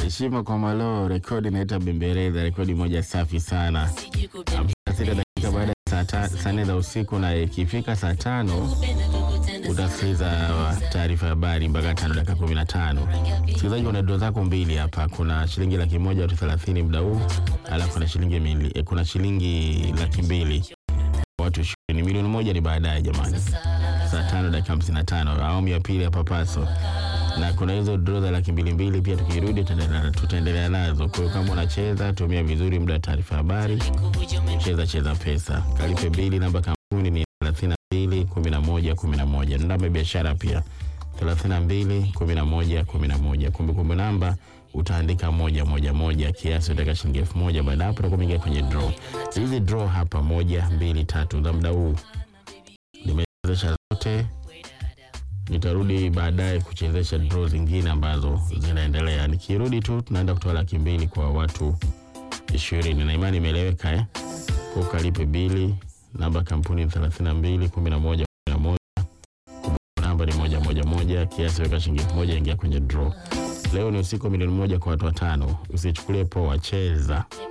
Heshima kwa Malo, rekodi inaitwa Bembeleza, rekodi moja safi sana. 6 dakika baada ya saa 4 za usiku, na ikifika saa 5 utasikiliza taarifa ya habari mpaka 5 dakika 15. Msikilizaji, kuna doo zako mbili hapa. Kuna shilingi 100,000 watu 30 muda huu, alafu kuna shilingi 200,000 watu 20. Milioni moja ni baadaye jamani. Saa 5 dakika 55, awamu ya pili hapa Paso. Na kuna hizo draw za 200,000 pia, tukirudi tutaendelea nazo. Kwa hiyo kama unacheza, tumia vizuri muda wa taarifa habari. Cheza pesa. Kalipe bili, namba kampuni ni 321111. Namba ya biashara pia 321111. Kumbukumbu namba utaandika 111, kiasi utaka shilingi 1000. Baada hapo utakuingia kwenye draw. Hizi draw hapa 1, 2, 3 za muda huu nimechezesha zote. Nitarudi baadaye kuchezesha draw zingine ambazo zinaendelea. Nikirudi tu tunaenda kutoa 200,000 kwa watu 20. Na imani imeeleweka Kwa kalipe bili, namba kampuni 321111. Namba ni 111, kiasi weka shilingi 1000, ingia kwenye draw. Leo ni usiku milioni 1 kwa watu 5. Usichukulie poa, cheza.